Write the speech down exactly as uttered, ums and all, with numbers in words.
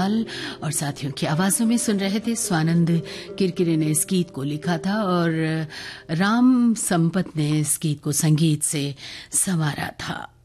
अग्रवाल और साथियों की आवाजों में सुन रहे थे। स्वानंद किरकिरे ने इस गीत को लिखा था और राम संपत ने इस गीत को संगीत से संवारा था।